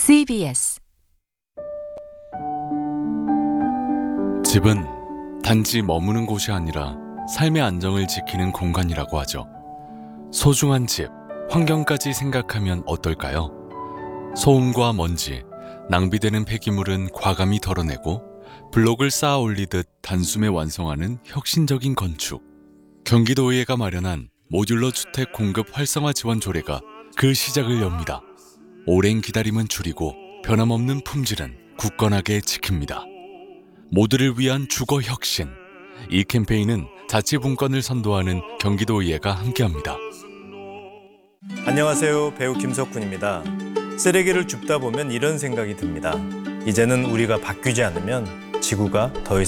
CBS 집은 단지 머무는 곳이 아니라 삶의 안정을 지키는 공간이라고 하죠. 소중한 집, 환경까지 생각하면 어떨까요? 소음과 먼지, 낭비되는 폐기물은 과감히 덜어내고 블록을 쌓아 올리듯 단숨에 완성하는 혁신적인 건축. 경기도의회가 마련한 모듈러 주택 공급 활성화 지원 조례가 그 시작을 엽니다. 오랜 기다림은 줄이고 변함없는 품질은 굳건하게 지킵니다. 모두를 위한 주거 혁신. 이 캠페인은 자치분권을 선도하는 경기도의회가 함께합니다. 안녕하세요. 배우 김석훈입니다. 쓰레기를 줍다 보면 이런 생각이 듭니다. 이제는 우리가 바뀌지 않으면 지구가 더 이상